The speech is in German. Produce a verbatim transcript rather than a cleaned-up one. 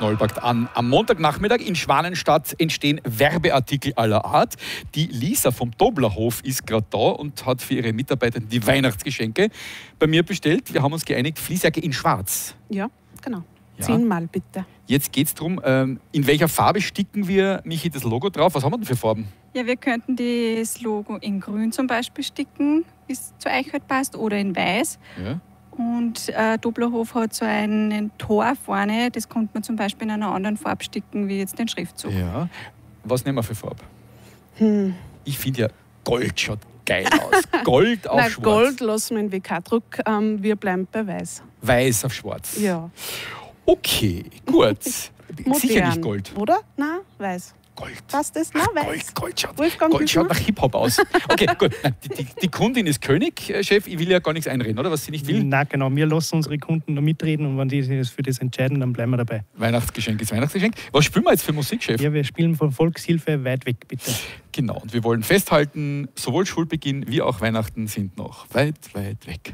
Knollpackt an. Am Montagnachmittag in Schwanenstadt entstehen Werbeartikel aller Art. Die Lisa vom Doblerhof ist gerade da und hat für ihre Mitarbeiter die Weihnachtsgeschenke bei mir bestellt. Wir haben uns geeinigt, Fließjacke in schwarz. Ja, genau. Ja. Zehnmal bitte. Jetzt geht es darum, ähm, in welcher Farbe sticken wir, Michi, das Logo drauf? Was haben wir denn für Farben? Ja, wir könnten das Logo in grün zum Beispiel sticken, wie es zu euch halt passt, oder in weiß. Ja. Und äh, Doblerhof hat so ein Tor vorne, das könnte man zum Beispiel in einer anderen Farbe sticken, wie jetzt den Schriftzug. Ja. Was nehmen wir für Farbe? Hm. Ich finde ja, Gold schaut geil aus. Gold auf Na, schwarz. Gold lassen wir in W K-Druck. Ähm, wir bleiben bei weiß. Weiß auf schwarz. Ja. Okay, gut. Modern. Sicher nicht Gold. Oder? Na, weiß. Gold. Passt das? Na, weiß. Gold, Gold schaut, Wolfgang Gold schaut Büchner? nach Hip-Hop aus. Okay, gut. Nein, die, die, die Kundin ist König, äh, Chef. Ich will ja gar nichts einreden, oder? Was sie nicht will. Nein, genau. Wir lassen unsere Kunden da mitreden und wenn die sich für das entscheiden, dann bleiben wir dabei. Weihnachtsgeschenk ist Weihnachtsgeschenk. Was spielen wir jetzt für Musik, Chef? Ja, wir spielen von Volkshilfe weit weg, bitte. Genau. Und wir wollen festhalten, sowohl Schulbeginn wie auch Weihnachten sind noch weit, weit weg.